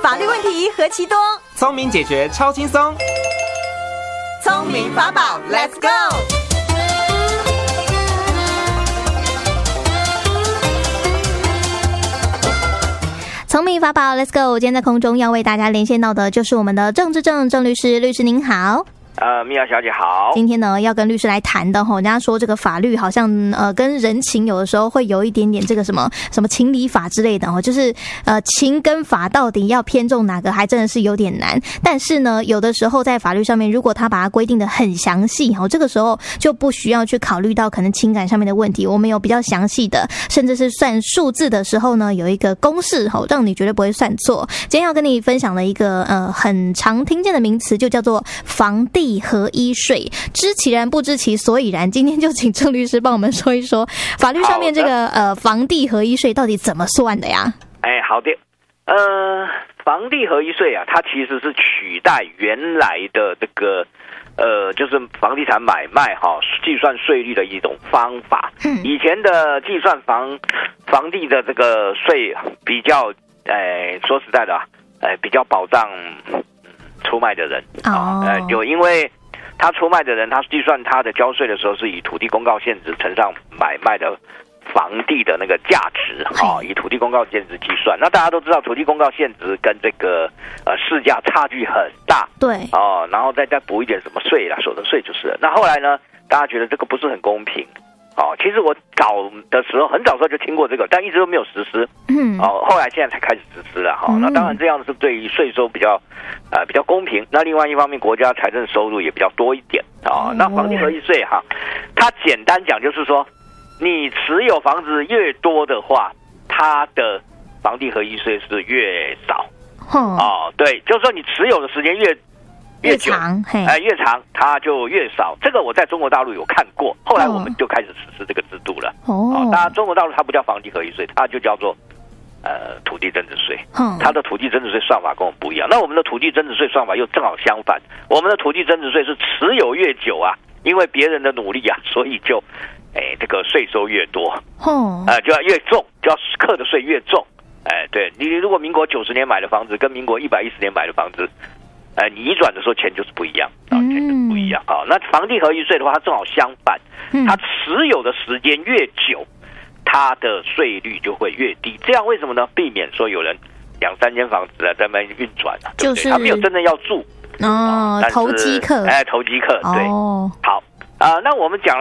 法律问题何其多， 聪明解决超轻松。 聪明法宝 ，Let's go！聪明法宝 ，Let's go！ 今天在空中要为大家连线到的就是我们的郑律师，律师您好。 米娅小姐好。 今天呢，要跟律师来谈的人家说这个法律好像跟人情有的时候会有一点点这个什么情理法之类的就是情跟法到底要偏重哪个，还真的是有点难。但是呢，有的时候在法律上面，如果他把它规定的很详细这个时候就不需要去考虑到可能情感上面的问题。我们有比较详细的，甚至是算数字的时候呢，有一个公式让你绝对不会算错。今天要跟你分享的一个很常听见的名词，就叫做房地合一税。知其然不知其所以然，今天就请郑律师帮我们说一说法律上面这个房地合一税到底怎么算的呀？ 好的。房地合一税啊，它其实是取代原来的这个就是房地产买卖计算税率的一种方法。以前的计算房地的这个税比较说实在的比较保障出卖的人。就因为他出卖的人，他计算他的交税的时候是以土地公告现值乘上买卖的房地的那个价值，以土地公告现值计算。那大家都知道，土地公告现值跟这个市价差距很大， 对然后再补一点什么税啦，所得税就是了。那后来呢，大家觉得这个不是很公平。其实我早的时候很早时候就听过这个，但一直都没有实施。后来现在才开始实施了。那当然这样是对于税收比较公平。那另外一方面，国家财政收入也比较多一点。那房地合一税它简单讲就是说，你持有房子越多的话，它的房地合一税是越少。对，就是说你持有的时间越久，越长它就越少。这个我在中国大陆有看过，后来我们就开始实施这个制度了。当然中国大陆它不叫房地合一税，它就叫做土地增值税。它的土地增值税算法跟我们不一样。那我们的土地增值税算法又正好相反，我们的土地增值税是持有越久因为别人的努力所以就这个税收越多，就要越重，就要课的税越重。对，你如果民国90年买的房子跟民国110年买的房子，你移转的时候钱就是不一样，钱就是不一样。那房地合一税的话，它正好相反，它持有的时间越久，它的税率就会越低。这样为什么呢？避免说有人2、3间房子在那边运转对不对？他没有真正要住投机客。 投机客对。好那我们讲